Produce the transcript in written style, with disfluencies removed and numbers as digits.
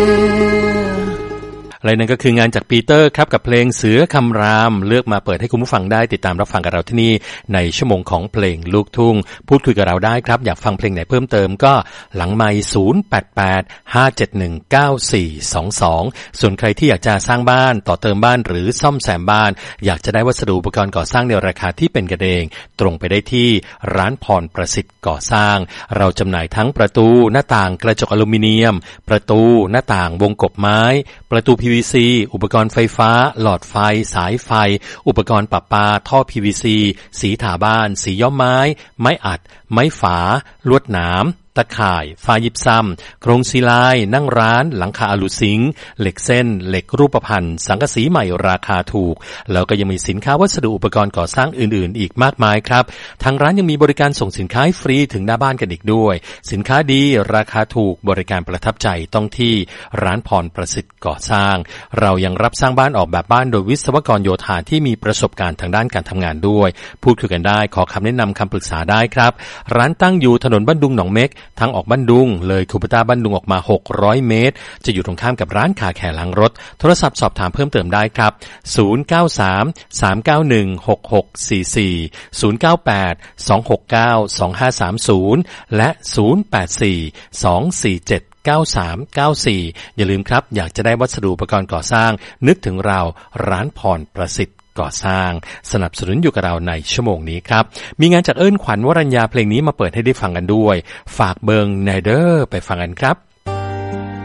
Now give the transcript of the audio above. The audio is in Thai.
อะไรนั่นก็คืองานจากปีเตอร์ครับกับเพลงเสือคำรามเลือกมาเปิดให้คุณผู้ฟังได้ติดตามรับฟังกับเราที่นี่ในชั่วโมงของเพลงลูกทุ่งพูดคุยกับเราได้ครับอยากฟังเพลงไหนเพิ่มเติมก็หลังไมค์0885719422ส่วนใครที่อยากจะสร้างบ้านต่อเติมบ้านหรือซ่อมแซมบ้านอยากจะได้วัสดุอุปกรณ์ก่อสร้างในราคาที่เป็นกันเองตรงไปได้ที่ร้านพรประสิทธิ์ก่อสร้างเราจำหน่ายทั้งประตูหน้าต่างกระจกอลูมิเนียมประตูหน้าต่างวงกบไม้ประตู PVC อุปกรณ์ไฟฟ้าหลอดไฟสายไฟอุปกรณ์ประปาท่อ PVC สีถาบ้านสีย้อมไม้ไม้อัดไม้ฝาลวดหนามตะข่ายฟ้ายิบซ้ำโครงซีลายนั่งร้านหลังคาอลูซิงค์เหล็กเส้นเหล็กรูปพรรณสังกะสีใหม่ราคาถูกแล้วก็ยังมีสินค้าวัสดุอุปกรณ์ก่อสร้างอื่นๆอีกมากมายครับทางร้านยังมีบริการส่งสินค้าฟรีถึงหน้าบ้านกันอีกด้วยสินค้าดีราคาถูกบริการประทับใจต้องที่ร้านพรประสิทธิ์ก่อสร้างเรายังรับสร้างบ้านออกแบบบ้านโดยวิศวกรโยธาที่มีประสบการณ์ทางด้านการทำงานด้วยพูดคุยกันได้ขอคำแนะนำคำปรึกษาได้ครับร้านตั้งอยู่ถนนบ้านดุงหนองเม็กทางออกบ้านดุงเลยคูปต้าบ้านดุงออกมา600เมตรจะอยู่ตรงข้ามกับร้านคาแคร์ล้างรถโทรศัพท์สอบถามเพิ่มเติมได้ครับ0933916644 098-269-2530และ0842479394อย่าลืมครับอยากจะได้วัสดุอุปกรณ์ก่อสร้างนึกถึงเราร้านพรประสิทธิ์ก่อสร้างสนับสนุนอยู่กับเราในชั่วโมงนี้ครับมีงานจากเอิ้นขวัญวรัญญาเพลงนี้มาเปิดให้ได้ฟังกันด้วยฝากเบิงไนเดอร์ไปฟังกันครับ